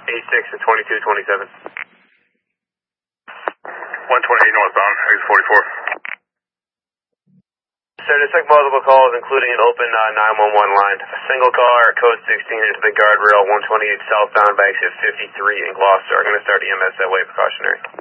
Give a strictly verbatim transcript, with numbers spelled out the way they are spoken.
eighty-six to twenty-two twenty-seven. one twenty-eight northbound, exit forty-four. Sir, to take multiple calls, including an open uh, nine one one line. A single caller, code sixteen, into the guardrail, one twenty-eight southbound by exit fifty-three in Gloucester. I'm going to start E M S that way, precautionary.